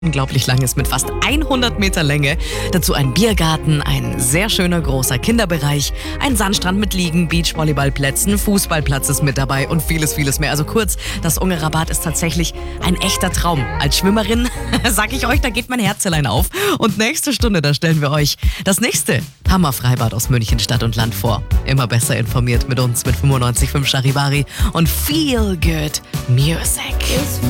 unglaublich lang ist mit fast 100 Meter Länge. Dazu ein Biergarten, ein sehr schöner großer Kinderbereich, ein Sandstrand mit Liegen, Beachvolleyballplätzen, Fußballplatz ist mit dabei und vieles, vieles mehr. Also kurz, das Ungerer Bad ist tatsächlich ein echter Traum. Als Schwimmerin sag ich euch, da geht mein Herzelein auf. Und nächste Stunde, da stellen wir euch das nächste Hammerfreibad aus München Stadt und Land vor. Immer besser informiert mit uns, mit 95.5 Charivari und Feel Good Music.